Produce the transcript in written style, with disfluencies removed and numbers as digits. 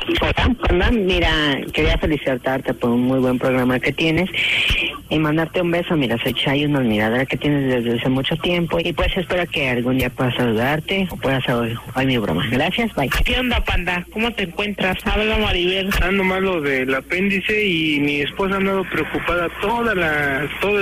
Hola, Panda. Mira, quería felicitarte por un muy buen programa que tienes y mandarte un beso. Mira, soy Chay, una admiradora que tienes desde hace mucho tiempo y pues espero que algún día pueda saludarte o pueda hacer hoy mi broma. Gracias, bye. ¿Qué onda, Panda? ¿Cómo te encuentras? Habla Maribel. Ando malo del apéndice y mi esposa ha andado preocupada todo